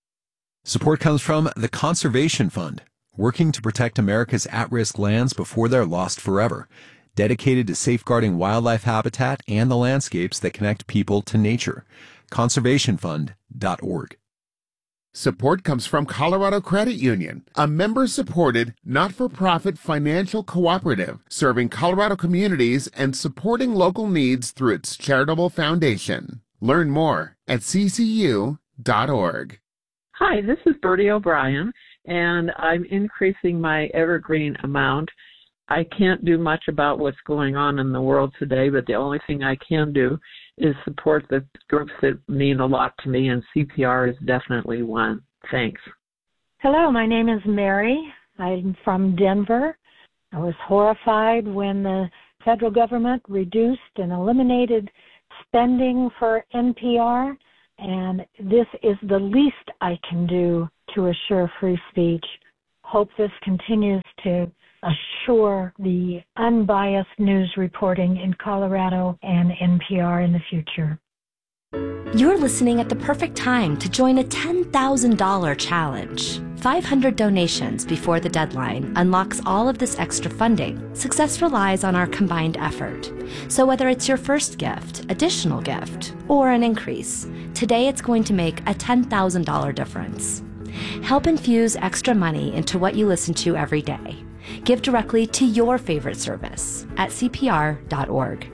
Support comes from the Conservation Fund, working to protect America's at-risk lands before they're lost forever, dedicated to safeguarding wildlife habitat and the landscapes that connect people to nature. conservation fund dot org. Support comes from Colorado Credit Union, a member-supported, not-for-profit financial cooperative serving Colorado communities and supporting local needs through its charitable foundation. Learn more at c c u dot org. Hi, this is Bertie O'Brien, and I'm increasing my evergreen amount. I can't do much about what's going on in the world today, but the only thing I can do is support the groups that mean a lot to me, and C P R is definitely one. Thanks. Hello, my name is Mary. I'm from Denver. I was horrified when the federal government reduced and eliminated spending for N P R, and this is the least I can do to assure free speech. Hope this continues to assure the unbiased news reporting in Colorado and N P R in the future. You're listening at the perfect time to join a ten thousand dollars challenge. five hundred donations before the deadline unlocks all of this extra funding. Success relies on our combined effort. So whether it's your first gift, additional gift, or an increase, today it's going to make a ten thousand dollars difference. Help infuse extra money into what you listen to every day. Give directly to your favorite service at c p r dot org.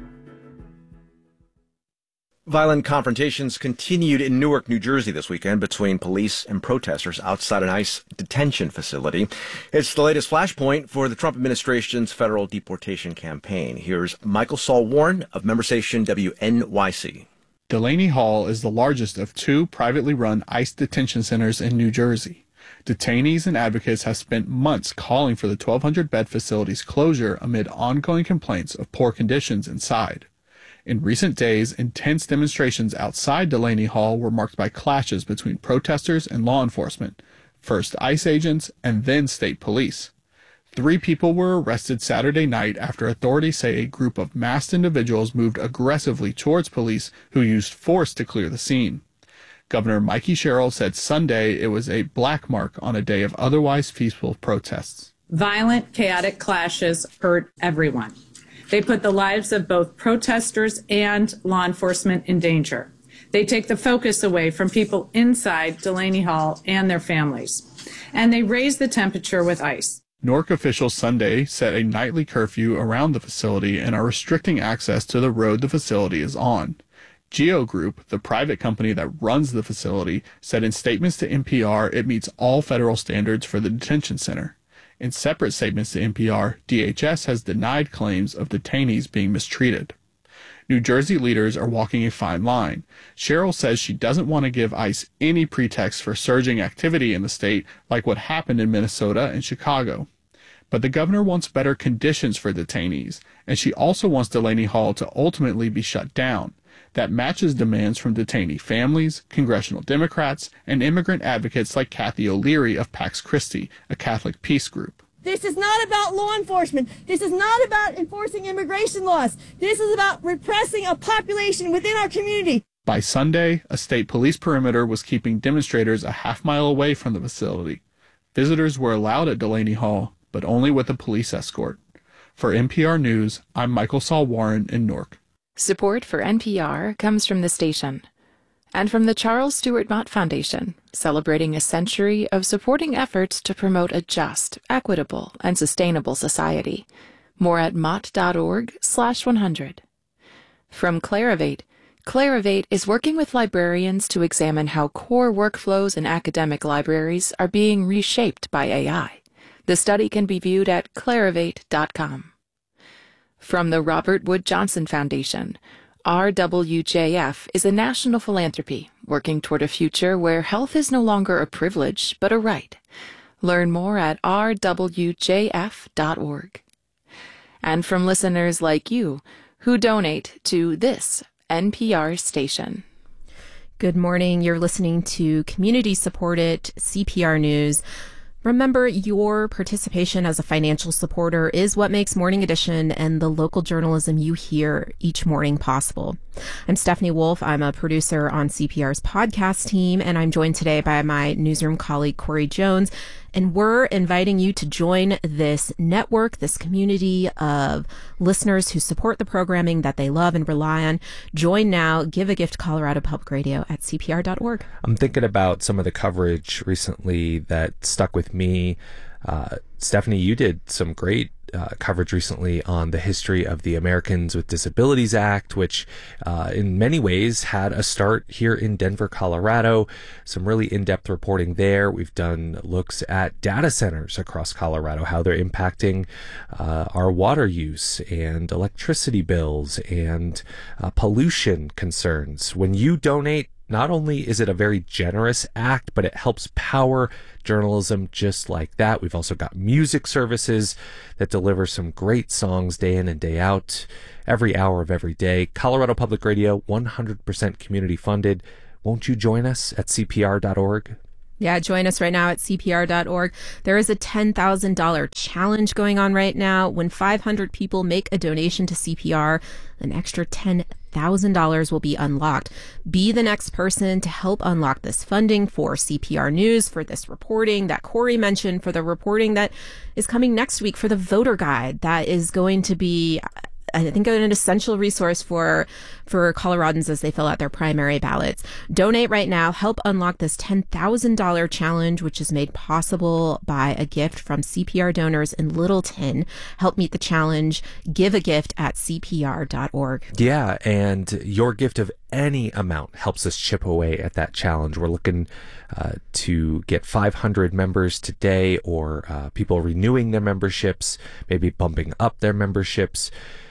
Violent confrontations continued in Newark, New Jersey this weekend between police and protesters outside an ICE detention facility. It's the latest flashpoint for the Trump administration's federal deportation campaign. Here's Michael Saul Warren of member station W N Y C. Delaney Hall is the largest of two privately run ICE detention centers in New Jersey. Detainees and advocates have spent months calling for the twelve hundred bed facility's closure amid ongoing complaints of poor conditions inside. In recent days, intense demonstrations outside Delaney Hall were marked by clashes between protesters and law enforcement, first ICE agents and then state police. Three people were arrested Saturday night after authorities say a group of masked individuals moved aggressively towards police who used force to clear the scene. Governor Mikey Sherrill said Sunday it was a black mark on a day of otherwise peaceful protests. Violent, chaotic clashes hurt everyone. They put the lives of both protesters and law enforcement in danger. They take the focus away from people inside Delaney Hall and their families. And they raise the temperature with ICE. Newark officials Sunday set a nightly curfew around the facility and are restricting access to the road the facility is on. Geo Group, the private company that runs the facility, said in statements to N P R it meets all federal standards for the detention center. In separate statements to N P R, D H S has denied claims of detainees being mistreated. New Jersey leaders are walking a fine line. Sherrill says she doesn't want to give ICE any pretext for surging activity in the state like what happened in Minnesota and Chicago. But the governor wants better conditions for detainees, and she also wants Delaney Hall to ultimately be shut down. That matches demands from detainee families, congressional Democrats, and immigrant advocates like Kathy O'Leary of Pax Christi, a Catholic peace group. This is not about law enforcement. This is not about enforcing immigration laws. This is about repressing a population within our community. By Sunday, a state police perimeter was keeping demonstrators a half mile away from the facility. Visitors were allowed at Delaney Hall, but only with a police escort. For N P R News, I'm Michael Saul Warren in Newark. Support for N P R comes from the station and from the Charles Stewart Mott Foundation, celebrating a century of supporting efforts to promote a just, equitable, and sustainable society. More at mott.org slash 100. From Clarivate, Clarivate is working with librarians to examine how core workflows in academic libraries are being reshaped by A I. The study can be viewed at clarivate dot com. From the Robert Wood Johnson Foundation, R W J F is a national philanthropy working toward a future where health is no longer a privilege but a right. Learn more at r w j f dot org. And from listeners like you who donate to this N P R station. Good morning. You're listening to community-supported C P R News. Remember, your participation as a financial supporter is what makes Morning Edition and the local journalism you hear each morning possible. I'm Stephanie Wolf. I'm a producer on C P R's podcast team, and I'm joined today by my newsroom colleague, Corey Jones. And we're inviting you to join this network, this community of listeners who support the programming that they love and rely on. Join now. Give a gift to Colorado Public Radio at C P R dot org. I'm thinking about some of the coverage recently that stuck with me. Uh, Stephanie, you did some great uh, coverage recently on the history of the Americans with Disabilities Act, which uh, in many ways had a start here in Denver, Colorado. Some really in-depth reporting there. We've done looks at data centers across Colorado, how they're impacting uh, our water use and electricity bills and uh, pollution concerns. When you donate, not only is it a very generous act, but it helps power journalism just like that. We've also got music services that deliver some great songs day in and day out, every hour of every day. Colorado Public Radio, one hundred percent community funded. Won't you join us at C P R dot org? Yeah, join us right now at C P R dot org. There is a ten thousand dollars challenge going on right now. When five hundred people make a donation to C P R, an extra ten thousand dollars will be unlocked. Be the next person to help unlock this funding for C P R News, for this reporting that Corey mentioned, for the reporting that is coming next week, for the voter guide that is going to be, I think, an essential resource for for Coloradans as they fill out their primary ballots. Donate right now. Help unlock this ten thousand dollars challenge, which is made possible by a gift from C P R donors in Littleton. Help meet the challenge. Give a gift at C P R dot org. Yeah, and your gift of any amount helps us chip away at that challenge. We're looking uh, to get five hundred members today, or uh, people renewing their memberships, maybe bumping up their memberships.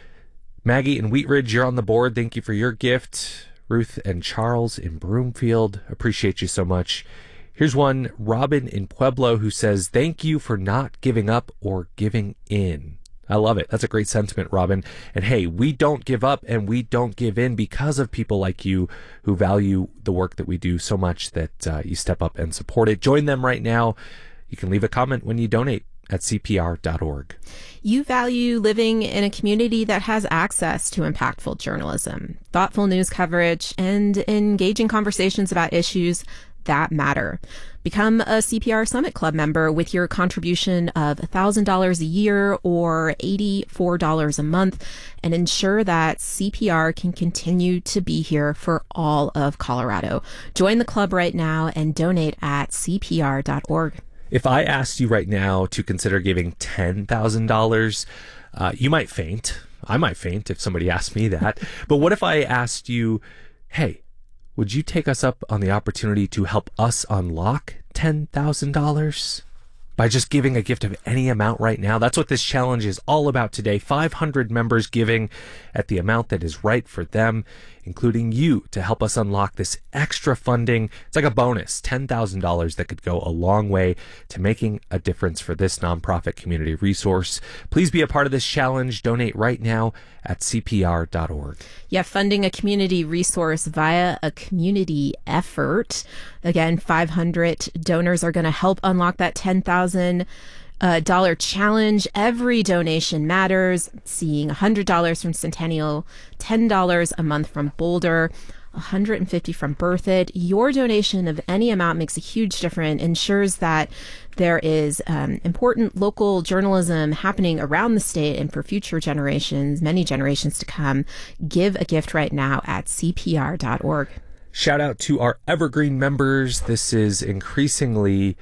Maggie in Wheat Ridge, you're on the board. Thank you for your gift. Ruth and Charles in Broomfield, appreciate you so much. Here's one, Robin in Pueblo, who says, thank you for not giving up or giving in. I love it. That's a great sentiment, Robin. And hey, we don't give up and we don't give in because of people like you who value the work that we do so much that uh, you step up and support it. Join them right now. You can leave a comment when you donate at C P R dot org. You value living in a community that has access to impactful journalism, thoughtful news coverage, and engaging conversations about issues that matter. Become a C P R Summit Club member with your contribution of one thousand dollars a year or eighty-four dollars a month, and ensure that C P R can continue to be here for all of Colorado. Join the club right now and donate at C P R dot org. If I asked you right now to consider giving ten thousand dollars, uh, you might faint. I might faint if somebody asked me that. But what if I asked you, hey, would you take us up on the opportunity to help us unlock ten thousand dollars? By just giving a gift of any amount right now. That's what this challenge is all about today. five hundred members giving at the amount that is right for them, including you, to help us unlock this extra funding. It's like a bonus, ten thousand dollars that could go a long way to making a difference for this nonprofit community resource. Please be a part of this challenge. Donate right now at C P R dot org. Yeah, funding a community resource via a community effort. Again, five hundred donors are going to help unlock that ten thousand dollars uh, dollar challenge. Every donation matters. Seeing one hundred dollars from Centennial, ten dollars a month from Boulder, one hundred fifty dollars from Birth It. Your donation of any amount makes a huge difference, ensures that there is um, important local journalism happening around the state and for future generations, many generations to come. Give a gift right now at C P R dot org. Shout out to our Evergreen members. This is increasingly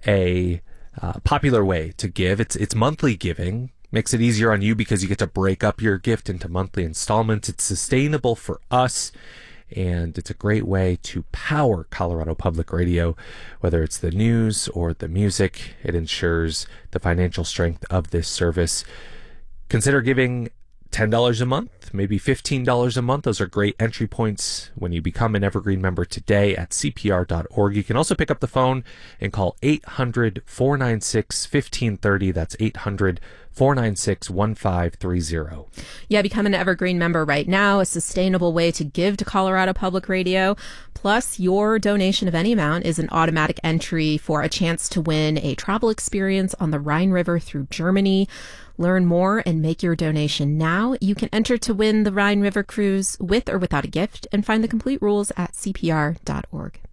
a uh, popular way to give. It's it's monthly giving. Makes it easier on you because you get to break up your gift into monthly installments. It's sustainable for us, and it's a great way to power Colorado Public Radio, whether it's the news or the music. It ensures the financial strength of this service. Consider giving ten dollars a month, maybe fifteen dollars a month. Those are great entry points when you become an Evergreen member today at C P R dot org. You can also pick up the phone and call eight hundred, four nine six, one five three zero. That's eight hundred, four nine six, one five three zero. Yeah, become an Evergreen member right now, a sustainable way to give to Colorado Public Radio. Plus, your donation of any amount is an automatic entry for a chance to win a travel experience on the Rhine River through Germany. Learn more and make your donation now. You can enter to win the Rhine River cruise with or without a gift, and find the complete rules at C P R dot org.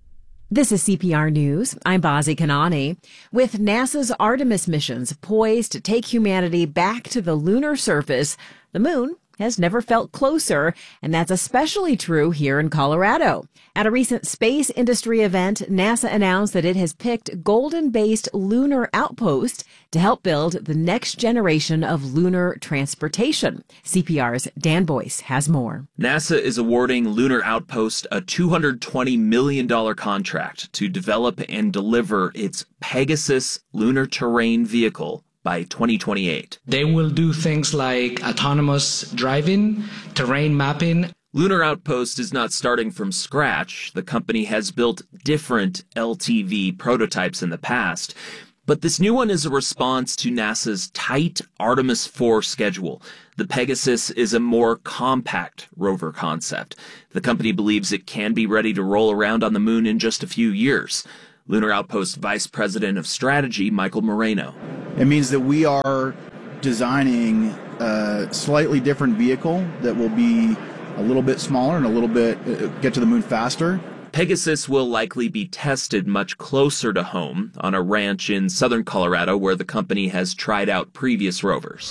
This is C P R News. I'm Bazi Kanani. With NASA's Artemis missions poised to take humanity back to the lunar surface, the moon has never felt closer, and that's especially true here in Colorado. At a recent space industry event, NASA announced that it has picked Golden-based Lunar Outpost to help build the next generation of lunar transportation. C P R's Dan Boyce has more. NASA is awarding Lunar Outpost a two hundred twenty million dollars contract to develop and deliver its Pegasus lunar terrain vehicle by twenty twenty-eight. They will do things like autonomous driving, terrain mapping. Lunar Outpost is not starting from scratch. The company has built different L T V prototypes in the past. But this new one is a response to NASA's tight Artemis four schedule. The Pegasus is a more compact rover concept. The company believes it can be ready to roll around on the moon in just a few years. Lunar Outpost Vice President of Strategy, Michael Moreno. It means that we are designing a slightly different vehicle that will be a little bit smaller and a little bit uh, get to the moon faster. Pegasus will likely be tested much closer to home on a ranch in southern Colorado where the company has tried out previous rovers.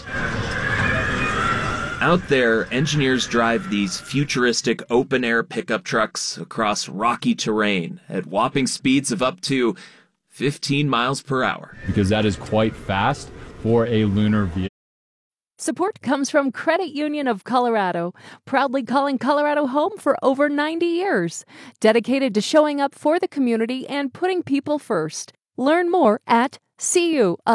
Out there, engineers drive these futuristic open-air pickup trucks across rocky terrain at whopping speeds of up to fifteen miles per hour. Because that is quite fast for a lunar vehicle. Support comes from Credit Union of Colorado, proudly calling Colorado home for over ninety years, dedicated to showing up for the community and putting people first. Learn more at C U